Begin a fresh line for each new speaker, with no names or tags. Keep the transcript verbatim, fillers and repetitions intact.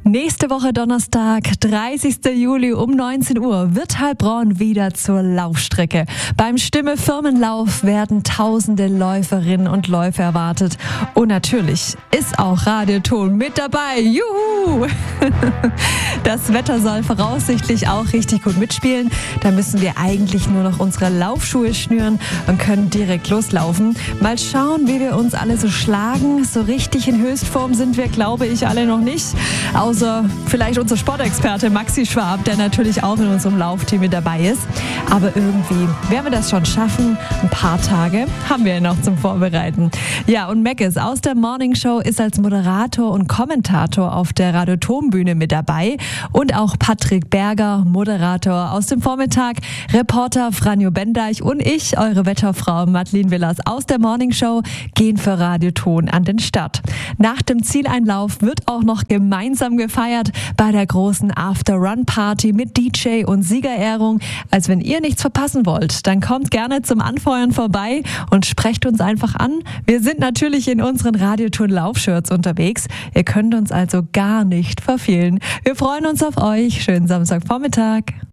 Nächste Woche Donnerstag, dreißigster Juli um neunzehn Uhr, wird Heilbronn wieder zur Laufstrecke. Beim Stimme-Firmenlauf werden tausende Läuferinnen und Läufer erwartet. Und natürlich ist auch Radioton mit dabei. Juhu! Das Wetter soll voraussichtlich auch richtig gut mitspielen. Da müssen wir eigentlich nur noch unsere Laufschuhe schnüren und können direkt loslaufen. Mal schauen, wie wir uns alle so schlagen. So richtig in Höchstform sind wir, glaube ich, alle noch nicht. Außer vielleicht unser Sportexperte Maxi Schwab, der natürlich auch in unserem Laufteam mit dabei ist. Aber irgendwie werden wir das schon schaffen. Ein paar Tage haben wir noch zum Vorbereiten. Ja, und Meckes aus der Morning Show ist als Moderator und Kommentator auf der Radioton-Bühne mit dabei. Und auch Patrick Berger, Moderator aus dem Vormittag, Reporter Franjo Bendeich und ich, eure Wetterfrau Madeleine Willers aus der Morning Show, gehen für Radioton an den Start. Nach dem Zieleinlauf wird auch noch gemeinsam gefeiert bei der großen After-Run-Party mit D J und Siegerehrung. Also wenn ihr nichts verpassen wollt, dann kommt gerne zum Anfeuern vorbei und sprecht uns einfach an. Wir sind natürlich in unseren Radioton-Laufshirts unterwegs. Ihr könnt uns also gar nicht verfehlen. Wir freuen uns auf euch. Schönen Samstagvormittag.